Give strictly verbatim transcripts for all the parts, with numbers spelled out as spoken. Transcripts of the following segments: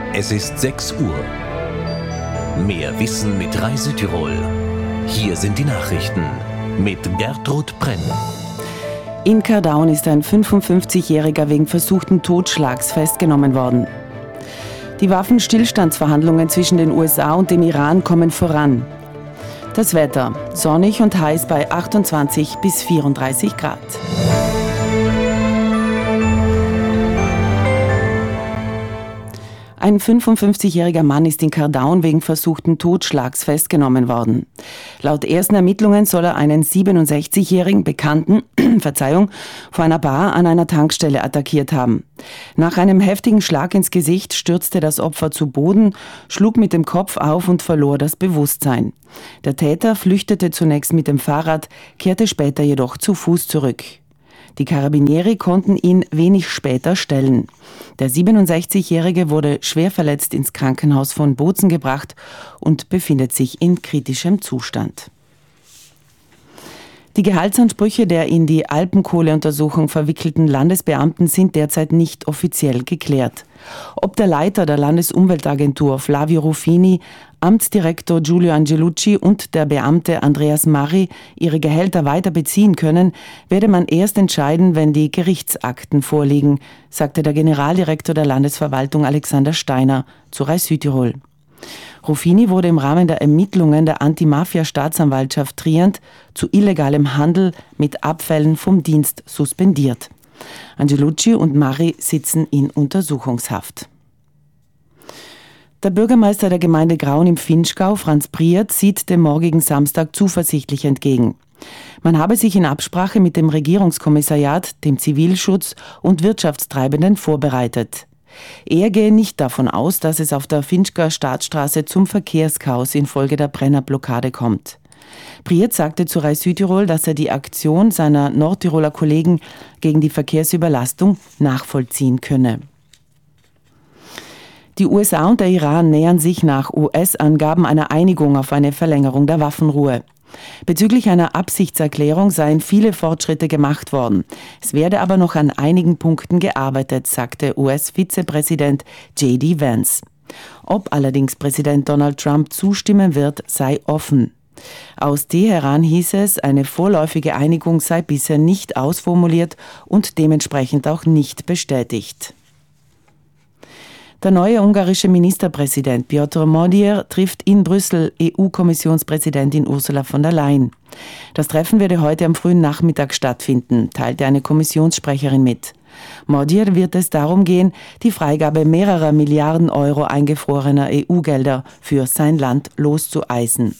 Es ist sechs Uhr. Mehr Wissen mit Rai Südtirol. Hier sind die Nachrichten mit Gertrud Brenn. In Khartoum ist ein fünfundfünfzigjähriger wegen versuchten Totschlags festgenommen worden. Die Waffenstillstandsverhandlungen zwischen den U S A und dem Iran kommen voran. Das Wetter: sonnig und heiß bei achtundzwanzig bis vierunddreißig Grad. Ein fünfundfünfzigjähriger Mann ist in Khartoum wegen versuchten Totschlags festgenommen worden. Laut ersten Ermittlungen soll er einen siebenundsechzigjährigen Bekannten, Verzeihung, vor einer Bar an einer Tankstelle attackiert haben. Nach einem heftigen Schlag ins Gesicht stürzte das Opfer zu Boden, schlug mit dem Kopf auf und verlor das Bewusstsein. Der Täter flüchtete zunächst mit dem Fahrrad, kehrte später jedoch zu Fuß zurück. Die Carabinieri konnten ihn wenig später stellen. Der siebenundsechzigjährige wurde schwer verletzt ins Krankenhaus von Bozen gebracht und befindet sich in kritischem Zustand. Die Gehaltsansprüche der in die Alpenkohleuntersuchung verwickelten Landesbeamten sind derzeit nicht offiziell geklärt. Ob der Leiter der Landesumweltagentur Flavio Ruffini, Amtsdirektor Giulio Angelucci und der Beamte Andreas Marri ihre Gehälter weiter beziehen können, werde man erst entscheiden, wenn die Gerichtsakten vorliegen, sagte der Generaldirektor der Landesverwaltung Alexander Steiner zu Rai Südtirol. Ruffini wurde im Rahmen der Ermittlungen der Anti-Mafia-Staatsanwaltschaft Trient zu illegalem Handel mit Abfällen vom Dienst suspendiert. Angelucci und Marri sitzen in Untersuchungshaft. Der Bürgermeister der Gemeinde Graun im Vinschgau, Franz Priert, sieht dem morgigen Samstag zuversichtlich entgegen. Man habe sich in Absprache mit dem Regierungskommissariat, dem Zivilschutz und Wirtschaftstreibenden vorbereitet. Er gehe nicht davon aus, dass es auf der Vinschgauer Staatsstraße zum Verkehrschaos infolge der Brennerblockade kommt. Priet sagte zu Rai Südtirol, dass er die Aktion seiner Nordtiroler Kollegen gegen die Verkehrsüberlastung nachvollziehen könne. Die U S A und der Iran nähern sich nach U S-Angaben einer Einigung auf eine Verlängerung der Waffenruhe. Bezüglich einer Absichtserklärung seien viele Fortschritte gemacht worden. Es werde aber noch an einigen Punkten gearbeitet, sagte U S-Vizepräsident J D Vance. Ob allerdings Präsident Donald Trump zustimmen wird, sei offen. Aus Teheran hieß es, eine vorläufige Einigung sei bisher nicht ausformuliert und dementsprechend auch nicht bestätigt. Der neue ungarische Ministerpräsident Piotr Modyr trifft in Brüssel E U-Kommissionspräsidentin Ursula von der Leyen. Das Treffen werde heute am frühen Nachmittag stattfinden, teilte eine Kommissionssprecherin mit. Modyr wird es darum gehen, die Freigabe mehrerer Milliarden Euro eingefrorener E U-Gelder für sein Land loszueisen.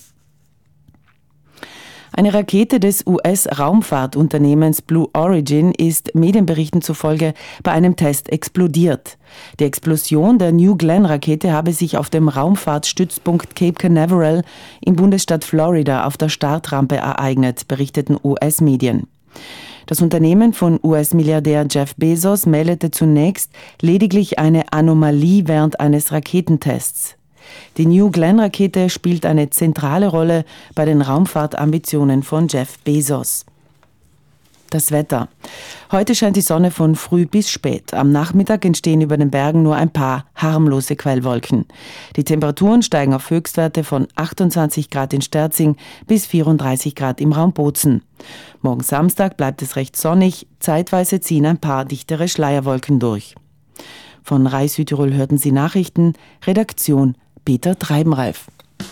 Eine Rakete des U S-Raumfahrtunternehmens Blue Origin ist Medienberichten zufolge bei einem Test explodiert. Die Explosion der New Glenn-Rakete habe sich auf dem Raumfahrtstützpunkt Cape Canaveral im Bundesstaat Florida auf der Startrampe ereignet, berichteten U S-Medien. Das Unternehmen von U S-Milliardär Jeff Bezos meldete zunächst lediglich eine Anomalie während eines Raketentests. Die New Glenn-Rakete spielt eine zentrale Rolle bei den Raumfahrtambitionen von Jeff Bezos. Das Wetter. Heute scheint die Sonne von früh bis spät. Am Nachmittag entstehen über den Bergen nur ein paar harmlose Quellwolken. Die Temperaturen steigen auf Höchstwerte von achtundzwanzig Grad in Sterzing bis vierunddreißig Grad im Raum Bozen. Morgen Samstag bleibt es recht sonnig, zeitweise ziehen ein paar dichtere Schleierwolken durch. Von Rai Südtirol hörten Sie Nachrichten, Redaktion Peter Treibenreif.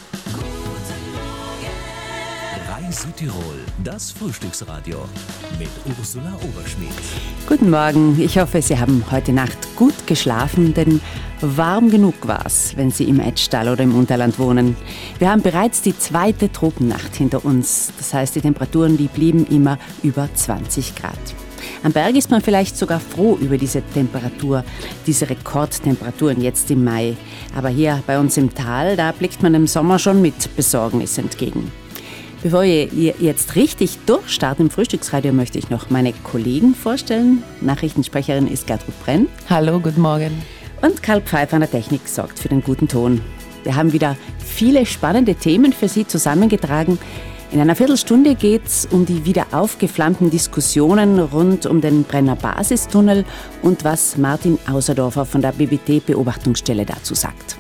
Rai Südtirol, das Frühstücksradio mit Ursula Oberschmidt. Guten Morgen, ich hoffe, Sie haben heute Nacht gut geschlafen, denn warm genug war's, wenn Sie im Etschtal oder im Unterland wohnen. Wir haben bereits die zweite Tropennacht hinter uns, das heißt, die Temperaturen, die blieben immer über zwanzig Grad. Am Berg ist man vielleicht sogar froh über diese Temperatur, diese Rekordtemperaturen jetzt im Mai. Aber hier bei uns im Tal, da blickt man dem Sommer schon mit Besorgnis entgegen. Bevor ihr jetzt richtig durchstartet im Frühstücksradio, möchte ich noch meine Kollegen vorstellen. Nachrichtensprecherin ist Gertrud Brenn. Hallo, guten Morgen. Und Karl Pfeiffer an der Technik sorgt für den guten Ton. Wir haben wieder viele spannende Themen für Sie zusammengetragen. In einer Viertelstunde geht es um die wieder aufgeflammten Diskussionen rund um den Brenner Basistunnel und was Martin Auserdorfer von der B B T-Beobachtungsstelle dazu sagt.